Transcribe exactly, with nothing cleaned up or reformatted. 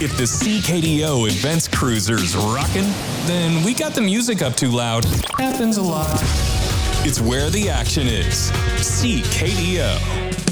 If the C K D O Events Cruiser's rockin', then we got the music up too loud. Happens a lot. It's where the action is. C K D O.